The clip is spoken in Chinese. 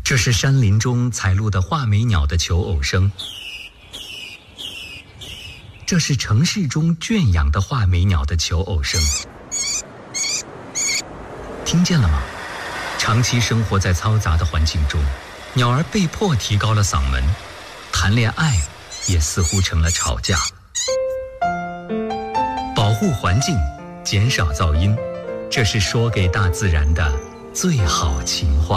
这是山林中采录的画眉鸟的求偶声，这是城市中圈养的画眉鸟的求偶声。听见了吗？长期生活在嘈杂的环境中，鸟儿被迫提高了嗓门，谈恋爱也似乎成了吵架。保护环境，减少噪音，这是说给大自然的最好情话。